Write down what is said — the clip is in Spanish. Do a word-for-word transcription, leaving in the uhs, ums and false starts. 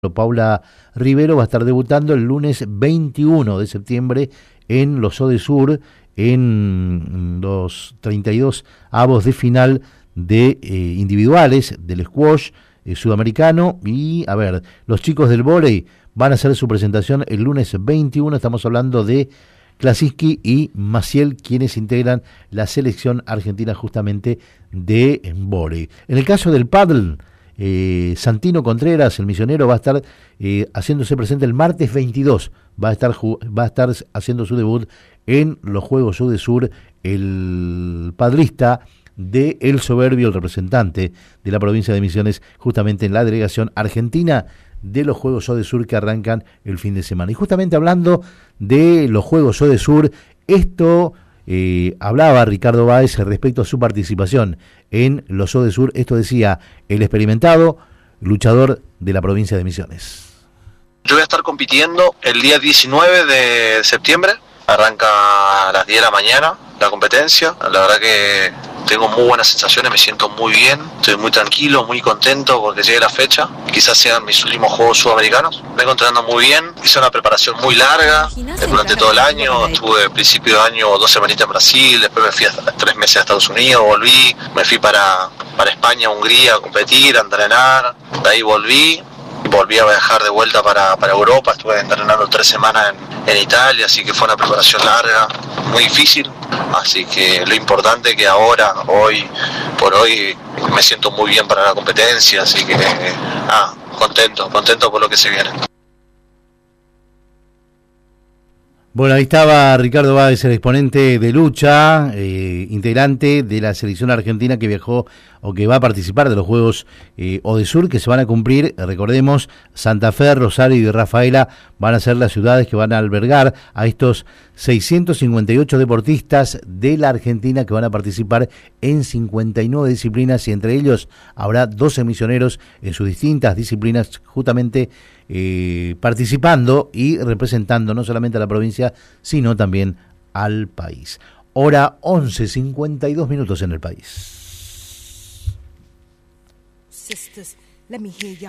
Paula Rivero va a estar debutando el lunes veintiuno de septiembre en los Odesur en los treinta y dos avos de final de eh, individuales del squash eh, sudamericano. Y a ver, los chicos del vóley van a hacer su presentación el lunes veintiuno. Estamos hablando de Klasinski y Maciel, quienes integran la selección argentina justamente de vóley. En el caso del pádel, Eh, Santino Contreras, el misionero, va a estar eh, haciéndose presente el martes veintidós, va a estar va a estar haciendo su debut en los Juegos Odesur, el padrista de El Soberbio, el representante de la provincia de Misiones, justamente en la delegación argentina de los Juegos Odesur que arrancan el fin de semana. Y justamente hablando de los Juegos Odesur, esto Eh, hablaba Ricardo Báez respecto a su participación en los Odesur. Esto decía el experimentado luchador de la provincia de Misiones. Yo voy a estar compitiendo el día diecinueve de septiembre, arranca a las diez de la mañana la competencia. La verdad que tengo muy buenas sensaciones, me siento muy bien, estoy muy tranquilo, muy contento porque llegue la fecha. Quizás sean mis últimos Juegos Sudamericanos. Vengo entrenando muy bien, hice una preparación muy larga durante todo el año. Estuve al principio de año dos semanitas en Brasil, después me fui a tres meses a Estados Unidos, volví, me fui para, para España, Hungría a competir, a entrenar, de ahí volví. Volví a viajar de vuelta para, para Europa, estuve entrenando tres semanas en, en Italia, así que fue una preparación larga, muy difícil, así que lo importante es que ahora, hoy por hoy, me siento muy bien para la competencia, así que ah, contento, contento por lo que se viene. Bueno, ahí estaba Ricardo Báez, el exponente de lucha, eh, integrante de la selección argentina que viajó o que va a participar de los Juegos eh, Odesur, que se van a cumplir, recordemos, Santa Fe, Rosario y Rafaela van a ser las ciudades que van a albergar a estos seiscientos cincuenta y ocho deportistas de la Argentina que van a participar en cincuenta y nueve disciplinas, y entre ellos habrá doce misioneros en sus distintas disciplinas, justamente eh, participando y representando no solamente a la provincia, sino también al país. Hora once, cincuenta y dos minutos en el país. Sisters, let me hear ya.